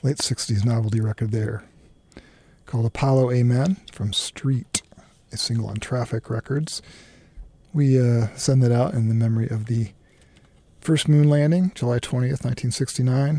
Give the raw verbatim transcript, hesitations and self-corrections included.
late sixties novelty record there called Apollo Amen from Street, a single on Traffic Records. We uh, send that out in the memory of the first moon landing, July twentieth, nineteen sixty-nine.